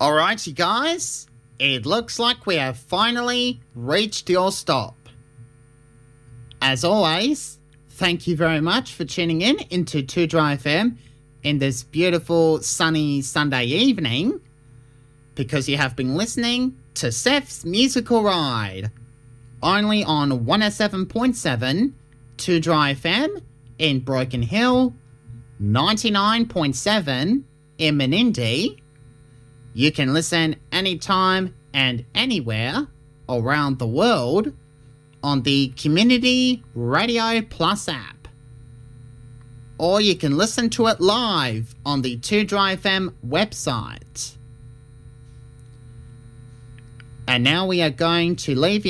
Alright, you guys, it looks like we have finally reached your stop. As always, thank you very much for tuning in into 2Dry FM in this beautiful sunny Sunday evening, because you have been listening to Seth's Musical Ride, only on 107.7 2Dry FM in Broken Hill, 99.7 in Menindee. You can listen anytime and anywhere around the world on the Community Radio Plus app. Or you can listen to it live on the 2Dry FM website. And now we are going to leave you